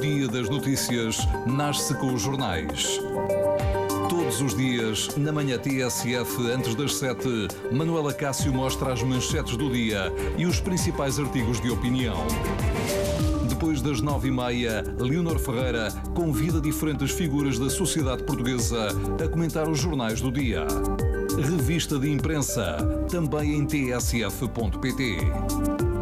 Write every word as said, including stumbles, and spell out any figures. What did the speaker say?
dia das notícias nasce com os jornais. Todos os dias, na manhã T S F, antes das sete, Manuela Cássio mostra as manchetes do dia e os principais artigos de opinião. Depois das nove e meia, Leonor Ferreira convida diferentes figuras da sociedade portuguesa a comentar os jornais do dia. Revista de imprensa, também em t s f ponto p t.